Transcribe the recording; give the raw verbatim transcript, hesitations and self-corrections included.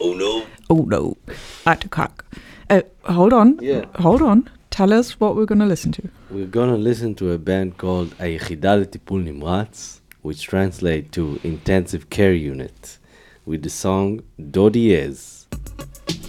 Oh no. Oh no. Atacak. Uh, hold on. Yeah. Hold on. Tell us what we're going to listen to. We're gonna listen to a band called היחידה לטיפול נמרץ, which translates to Intensive Care Unit, with the song Dodi Ez.